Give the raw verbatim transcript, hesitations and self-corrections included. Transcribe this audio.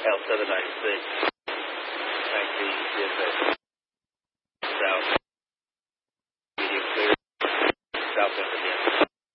L seven ninety-six, nineteen, D F S, south, medium clear, southwest